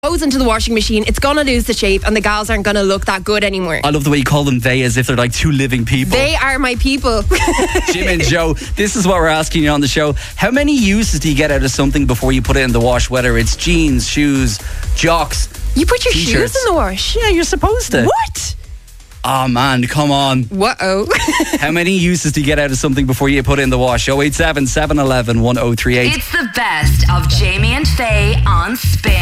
goes into the washing machine, it's going to lose the shape and the gals aren't going to look that good anymore. I love the way you call them they as if they're like two living people. They are my people. Jim and Joe, this is what we're asking you on the show. How many uses do you get out of something before you put it in the wash? Whether it's jeans, shoes, jocks, You put your t-shirts. shoes in the wash? Yeah, you're supposed to. What? Oh man, come on. Whoa. How many uses do you get out of something before you put it in the wash? 087 711 1038. It's the best of Jamie and Faye on Spin.